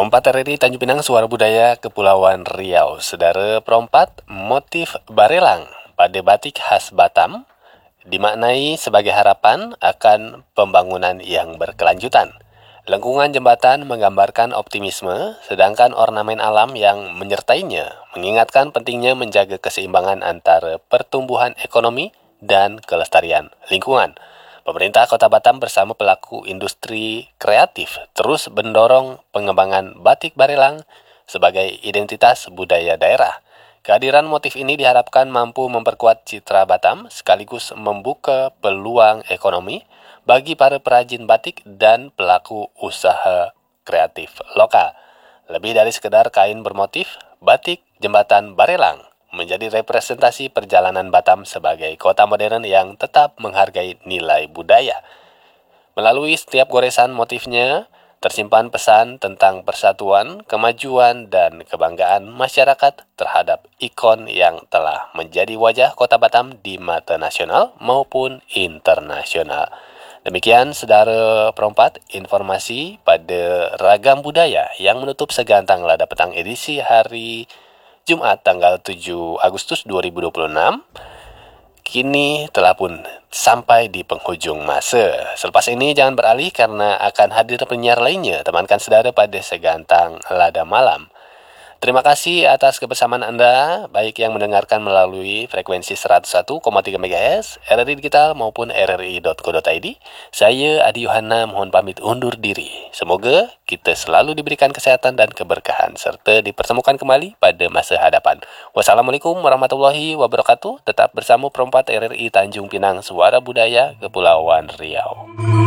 Perompat RRI Tanjung Pinang Suara Budaya Kepulauan Riau. Saudara perompat, motif barelang pada batik khas Batam dimaknai sebagai harapan akan pembangunan yang berkelanjutan. Lengkungan jembatan menggambarkan optimisme, sedangkan ornamen alam yang menyertainya mengingatkan pentingnya menjaga keseimbangan antara pertumbuhan ekonomi dan kelestarian lingkungan. Pemerintah Kota Batam bersama pelaku industri kreatif terus mendorong pengembangan batik barelang sebagai identitas budaya daerah. Kehadiran motif ini diharapkan mampu memperkuat citra Batam sekaligus membuka peluang ekonomi bagi para perajin batik dan pelaku usaha kreatif lokal. Lebih dari sekedar kain bermotif, batik jembatan barelang menjadi representasi perjalanan Batam sebagai kota modern yang tetap menghargai nilai budaya. Melalui setiap goresan motifnya, tersimpan pesan tentang persatuan, kemajuan, dan kebanggaan masyarakat terhadap ikon yang telah menjadi wajah kota Batam di mata nasional maupun internasional. Demikian, saudara perompat, informasi pada ragam budaya yang menutup segantang lada petang edisi hari Jumat tanggal 7 Agustus 2026 kini telah pun sampai di penghujung masa. Selepas ini jangan beralih karena akan hadir penyiar lainnya. Temankan saudara pada segantang lada malam. Terima kasih atas kebersamaan Anda, baik yang mendengarkan melalui frekuensi 101,3 MHz, RRI Digital maupun rri.co.id. Saya Adi Yohana mohon pamit undur diri. Semoga kita selalu diberikan kesehatan dan keberkahan, serta dipertemukan kembali pada masa hadapan. Wassalamualaikum warahmatullahi wabarakatuh. Tetap bersama perompat RRI Tanjung Pinang Suara Budaya Kepulauan Riau.